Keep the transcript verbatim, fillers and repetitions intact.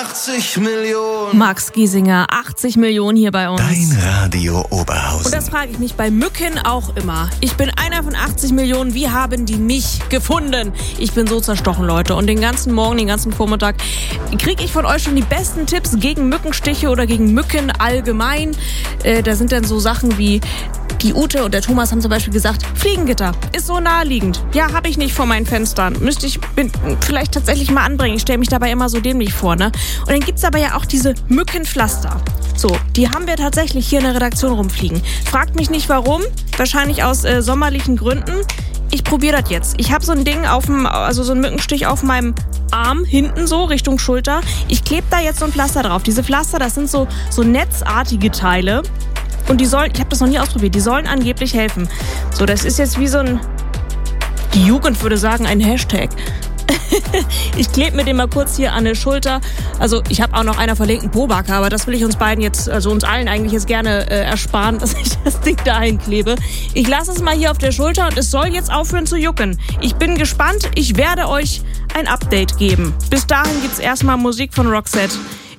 achtzig Millionen. Max Giesinger, achtzig Millionen hier bei uns. Dein Radio Oberhausen. Und das frage ich mich bei Mücken auch immer. Ich bin einer von achtzig Millionen. Wie haben die mich gefunden? Ich bin so zerstochen, Leute. Und den ganzen Morgen, den ganzen Vormittag kriege ich von euch schon die besten Tipps gegen Mückenstiche oder gegen Mücken allgemein. Äh, da sind dann so Sachen wie... Die Ute und der Thomas haben zum Beispiel gesagt, Fliegengitter ist so naheliegend. Ja, habe ich nicht vor meinen Fenstern. Müsste ich bin, vielleicht tatsächlich mal anbringen. Ich stelle mich dabei immer so dämlich vor, ne? Und dann gibt's aber ja auch diese Mückenpflaster. So, die haben wir tatsächlich hier in der Redaktion rumfliegen. Fragt mich nicht warum. Wahrscheinlich aus äh, sommerlichen Gründen. Ich probiere das jetzt. Ich habe so ein Ding auf dem, also so einen Mückenstich auf meinem Arm, hinten so, Richtung Schulter. Ich klebe da jetzt so ein Pflaster drauf. Diese Pflaster, das sind so, so netzartige Teile. Und die sollen, ich habe das noch nie ausprobiert, die sollen angeblich helfen. So, das ist jetzt wie so ein, die Jugend würde sagen, ein Hashtag. Ich klebe mir den mal kurz hier an der Schulter. Also ich habe auch noch einer verlinkten Pobacke, aber das will ich uns beiden jetzt, also uns allen eigentlich jetzt gerne äh, ersparen, dass ich das Ding dahin klebe. Ich lasse es mal hier auf der Schulter und es soll jetzt aufhören zu jucken. Ich bin gespannt, ich werde euch ein Update geben. Bis dahin gibt's erstmal Musik von Roxette.